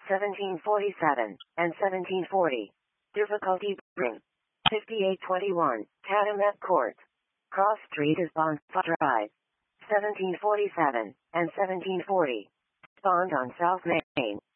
1747, and 1740. Difficulty ring. 5821, Calumet Court. Cross Street is Bond Drive. 1747, and 1740. Bond on South Main.